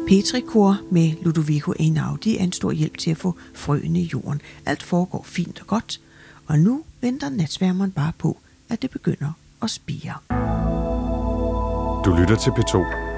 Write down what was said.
Petrikor med Ludovico Einaudi er en stor hjælp til at få frøene i jorden. Alt foregår fint og godt, og nu venter natsværmeren bare på, at det begynder at spire. Du lytter til P2.